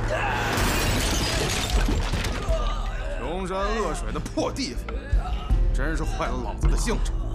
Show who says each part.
Speaker 1: 穷山恶水的破地方，真是坏了老子的兴致。